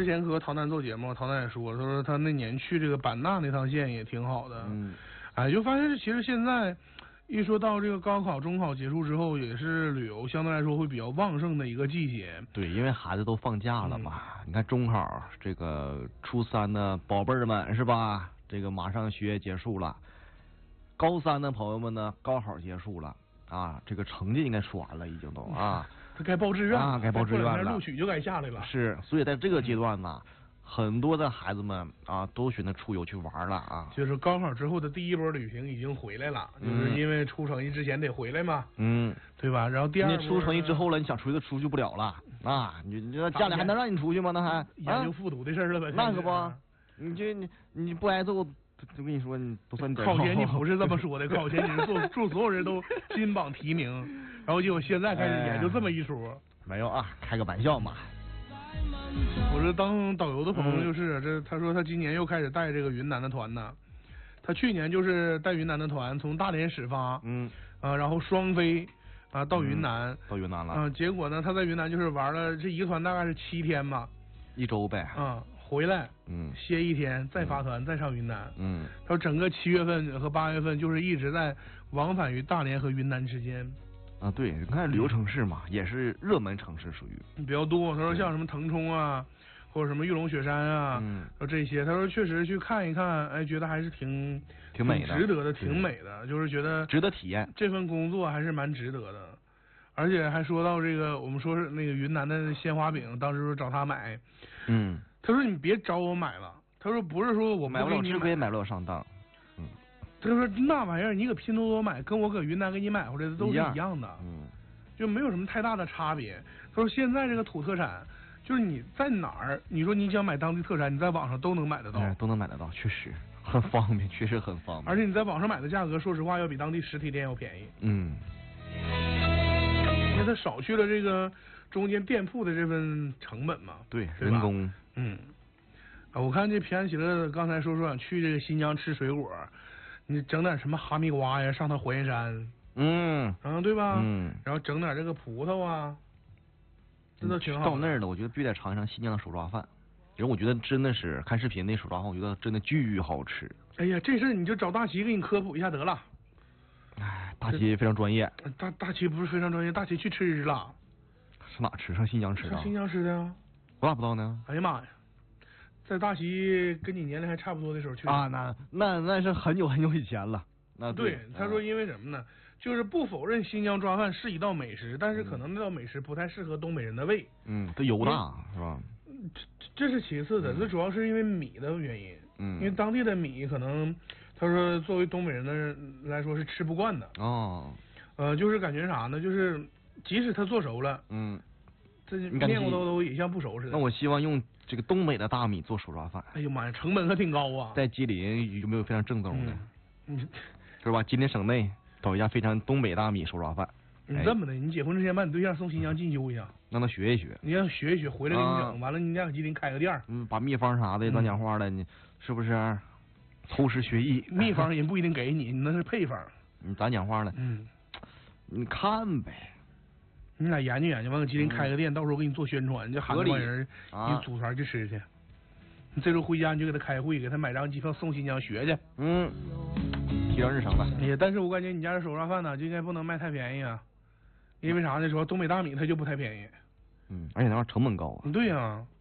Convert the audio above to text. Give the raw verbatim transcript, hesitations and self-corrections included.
之前和陶楠做节目，陶楠也说，他说他那年去这个版纳那趟线也挺好的。 嗯， 哎，就发现其实现在一说到这个高考、中考结束之后，也是旅游相对来说会比较旺盛的一个季节。 对，因为孩子都放假了嘛。嗯、你看中考这个初三的宝贝儿们是吧？这个马上学业结束了。高三的朋友们呢，高考结束了啊，这个成绩应该出完了，已经都啊。 他该报志愿啊，该报志愿了。 录取就该下来了。 是，所以在这个阶段呢。嗯，很多的孩子们啊，都选择出游去玩了啊。 就是高考之后的第一波旅行已经回来了，嗯、就是因为出成绩之前得回来嘛，嗯，对吧？然后第二， 你出成绩之后了，你想出去都出去不了了啊！你你这家里还能让你出去吗？那还研究复读的事了呗？ 那可不，你这你你不挨揍，就跟你说你不算你考前你不是这么说的，考前你是祝祝所有人都金榜题名，然后结果现在开始研究这么一出。 哎、没有啊，开个玩笑嘛。 我是当导游的朋友，就是、嗯、这，他说他今年又开始带这个云南的团呢。他去年就是带云南的团，从大连始发，嗯，啊，然后双飞啊到云南、 嗯，到云南了。 啊，结果呢，他在云南就是玩了这一个团大概是七天吧， 一周呗。 啊，回来，嗯，歇一天，再发团，嗯、再上云南。嗯，他说整个七月份和八月份就是一直在往返于大连和云南之间。 啊，对，你看旅游城市嘛，也是热门城市，属于比较多。他说像什么腾冲啊，或者什么玉龙雪山啊，嗯，说这些，他说确实去看一看，哎，觉得还是挺挺美的， 值得的，挺美的，就是觉得值得体验。 这份工作还是蛮值得的，而且还说到这个，我们说是那个云南的鲜花饼，当时说找他买，嗯，他说你别找我买了，他说不是说我买不了吃亏，买不了上当。 他说那玩意儿你搁拼多多买，跟我搁云南给你买回来的都是一样的，嗯，就没有什么太大的差别。他说现在这个土特产，就是你在哪儿，你说你想买当地特产，你在网上都能买得到， 嗯、都能买得到，确实很方便，确实很方便。 而且你在网上买的价格，说实话要比当地实体店要便宜，嗯，因为他少去了这个中间店铺的这份成本嘛， 对，人工， 嗯，啊，我看这平安喜乐刚才说说想去这个新疆吃水果。你整点什么哈密瓜呀，上趟火焰山，嗯，啊，对吧？嗯，然后整点这个葡萄啊，这都挺好。 到那儿了，我觉得必须得尝一尝新疆的手抓饭。人我觉得真的是看视频那手抓饭，我觉得真的巨好吃。 哎呀，这事儿你就找大齐给你科普一下得了。 哎，大齐非常专业。 大大齐不是非常专业，大齐去吃了。 上哪吃？上新疆吃的。 上新疆吃的呀。 我咋不知道呢？ 哎呀妈呀！在大齐跟你年龄还差不多的时候去啊，那那那是很久很久以前了。那对，他说因为什么呢？就是不否认新疆抓饭是一道美食，但是可能那道美食不太适合东北人的胃。 嗯，它油大是吧？ 这这是其次的，这、嗯、主要是因为米的原因。嗯，因为当地的米可能，他说作为东北人的人来说是吃不惯的。哦。呃，就是感觉啥呢？就是即使他做熟了，嗯，这面糊兜兜也像不熟似的。 那我希望用这个东北的大米做手抓饭。 哎呀妈呀，成本可挺高啊！ 在吉林有没有非常正宗的？ 嗯，嗯是吧？吉林省内找一家非常东北大米手抓饭。 你这么的，你结婚之前把你对象送新疆进修一下， 让他学一学。 你让学一学，回来给你整，完了你家搁吉林开个店。 嗯，把秘方啥的咱讲话了，你是不是偷师学艺？ 秘方人不一定给你，你那是配方。 你咱讲话了，嗯，你看呗。 你俩研究研究，完搁吉林开个店，到时候给你做宣传，就喊那帮人，你组团去吃去。你这周回家你就给他开会，给他买张机票送新疆学去。嗯， 提上日程了。 哎呀，但是我感觉你家这手抓饭呢，就应该不能卖太便宜啊。因为啥呢？说东北大米它就不太便宜。 嗯，而且那玩意儿成本高啊。 对呀、啊，